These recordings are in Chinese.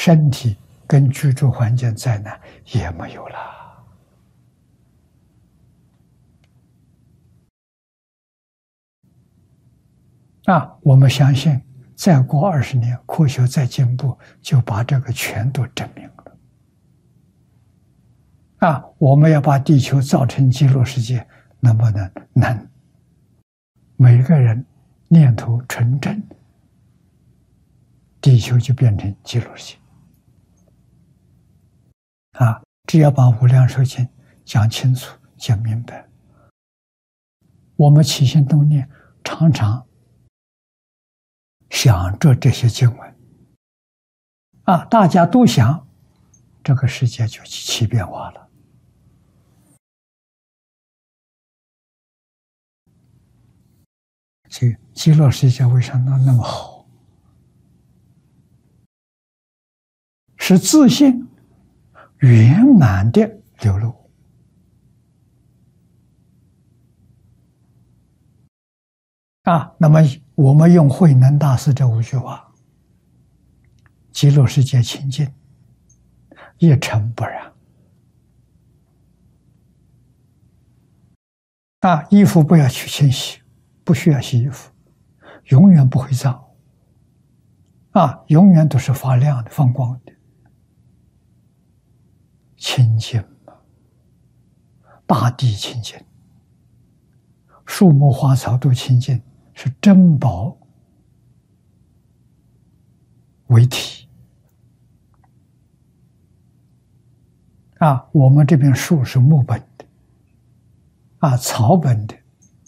身体跟居住环境灾难也没有了。我们相信，再过20年，科学再进步，就把这个全都证明了。我们要把地球造成极乐世界，能不能？能。每个人念头纯正，地球就变成极乐世界。只要把无量寿经讲清楚、讲明白，我们起心动念，常常想着这些经文，大家都想，这个世界就起变化了。这个极乐世界为什么那么好？是自信圆满的流露。那么我们用慧能大师这5句话：极乐世界清净，一尘不染。衣服不要去清洗，不需要洗衣服，永远不会脏。永远都是发亮的、放光的，清净嘛。大地清净，树木花草都清净，是珍宝为体。我们这边树是木本的，草本的，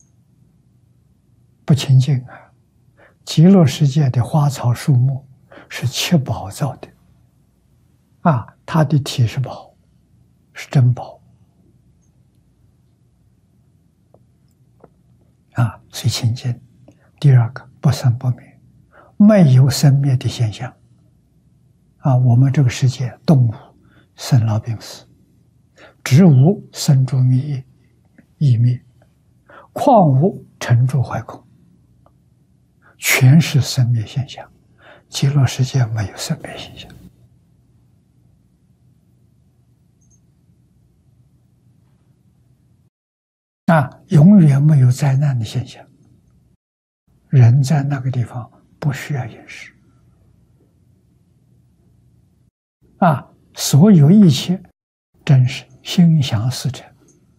不清净。极乐世界的花草树木是七宝造的，它的体是宝，是珍宝。所以清净。第二个，不生不灭，没有生灭的现象。我们这个世界，动物生老病死，植物生住灭异灭，矿物成住坏空，全是生灭现象。极乐世界没有生灭现象。永远没有灾难的现象。人在那个地方不需要饮食。所有一切真是心想事成。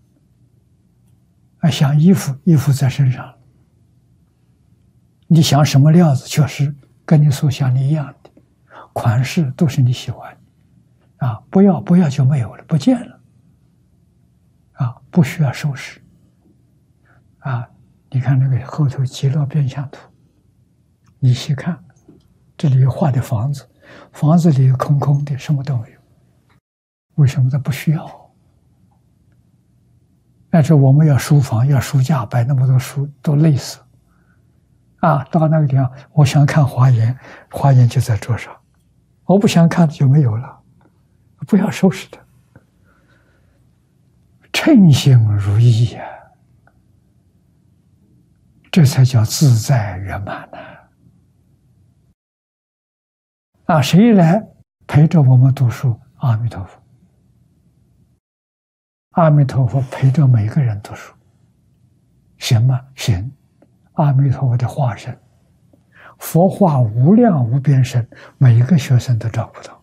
想衣服，衣服在身上了，你想什么料子，确实跟你所想的一样的，款式都是你喜欢的。不要就没有了，不见了。不需要收拾。你看那个后头极乐变相图，你细看，这里有画的房子，房子里空空的，什么都没有。为什么它不需要？但是我们要书房，要书架，摆那么多书，都累死。到那个地方，我想看华严，华严就在桌上，我不想看就没有了，不要收拾它，称心如意呀。这才叫自在圆满呢。谁来陪着我们读书？阿弥陀佛。阿弥陀佛陪着每个人读书。行吗？行。阿弥陀佛的化身，佛化无量无边身，每一个学生都照顾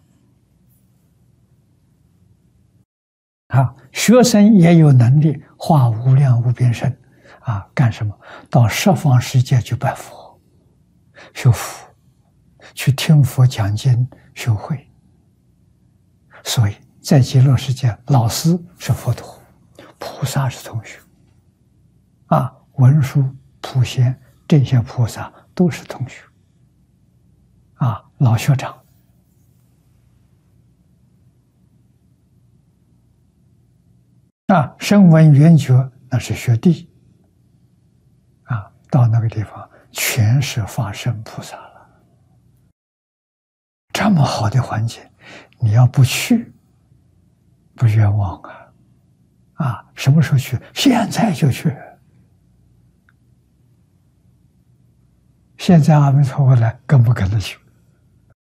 到。学生也有能力化无量无边身。干什么？到十方世界去拜佛、修福，去听佛讲经、修慧。所以在极乐世界，老师是佛陀，菩萨是同学。文殊、普贤这些菩萨都是同学。老学长。声闻缘觉那是学弟。到那个地方全是法身菩萨了。这么好的环境，你要不去，不冤枉什么时候去？现在就去。现在阿弥陀佛来，跟不跟得去？